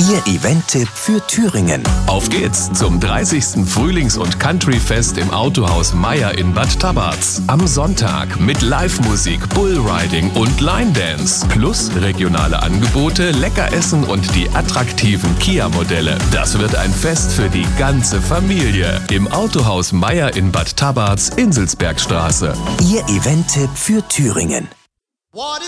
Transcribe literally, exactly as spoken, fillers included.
Ihr Event-Tipp für Thüringen. Auf geht's zum dreißigsten Frühlings- und Countryfest im Autohaus Meier in Bad Tabarz. Am Sonntag mit Live-Musik, Bullriding und Line-Dance. Plus regionale Angebote, Leckeressen und die attraktiven Kia-Modelle. Das wird ein Fest für die ganze Familie. Im Autohaus Meier in Bad Tabarz, Inselsbergstraße. Ihr Event-Tipp für Thüringen.